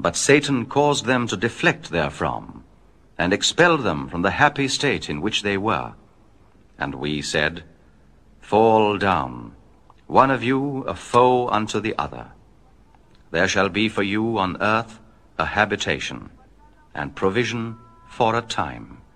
But Satan caused them to deflect therefrom, and expelled them from the happy state in which they were. And we said, Fall down, one of you a foe unto the other. There shall be for you on earth a habitation, and provision for a time.